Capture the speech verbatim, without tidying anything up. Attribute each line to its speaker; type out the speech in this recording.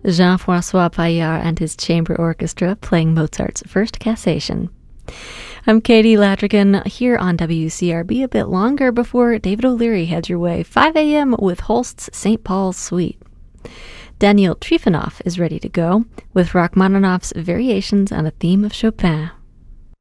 Speaker 1: Jean-Francois Paillard and his chamber orchestra playing Mozart's First Cassation. I'm Katie Ladrigan here on W C R B a bit longer before David O'Leary heads your way, five a.m. with Holst's Saint Paul's Suite. Daniel Trifonov is ready to go with Rachmaninoff's Variations on a Theme of Chopin.